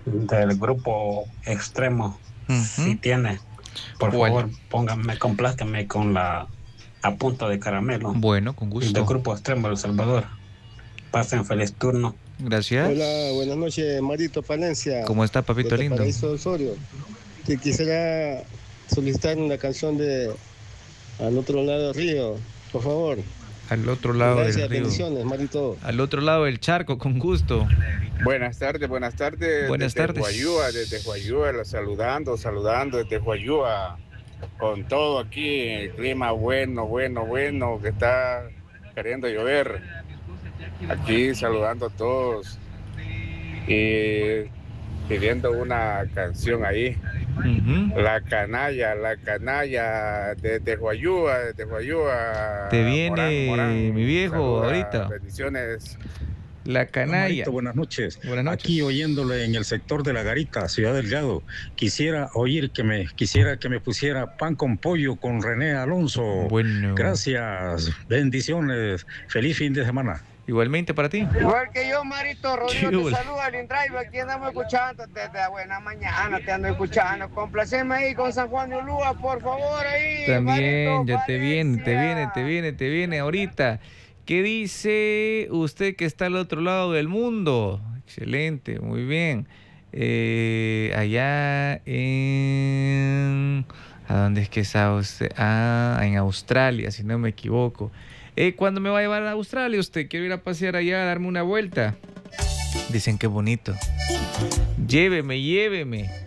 del grupo Extremo, si Ujú. tiene. Por ¿Cuál? favor, pónganme, complázcanme con la punta de caramelo Bueno, con del gusto. grupo Extremo El Salvador. Pasen feliz turno. Hola, Gracias. buenas noches, Marito Palencia, ¿Cómo está, papito desde lindo? Paraíso Osorio. Te quisiera solicitar una canción de Al otro lado del río, por favor. Al otro lado del Gracias, río. bendiciones, Marito. Al otro lado del charco, con gusto. Buenas tardes Buenas desde tardes. Huayúa, saludando desde Huayúa, con todo aquí, el clima bueno, que está queriendo llover. Aquí saludando a todos y pidiendo una canción ahí. Ujú. La canalla desde Te Huayúa, viene mi Morán, viejo saluda, ahorita. bendiciones. La Hola Marito, canalla. buenas noches. Buenas Aquí noches. oyéndole en el sector de La Garita, Ciudad Delgado. Quisiera que me pusiera pan con pollo con René Alonso. Bueno. Gracias, bendiciones, feliz fin de semana. Igualmente para ti. Igual que yo, Marito, Rodrigo, te Chúbal. saluda, el Drive, aquí andamos escuchando desde buena mañana, te ando escuchando. Complaceme ahí con San Juan de Ulúa, por favor, ahí, Marito, También, ya Valencia. te viene ahorita. ¿Qué dice usted que está al otro lado del mundo? Excelente, muy bien. Allá en... ¿A dónde es que está usted? Ah, en Australia, si no me equivoco. ¿Cuándo me va a llevar a Australia usted? Quiero ir a pasear allá, a darme una vuelta. Dicen que bonito. Lléveme, lléveme.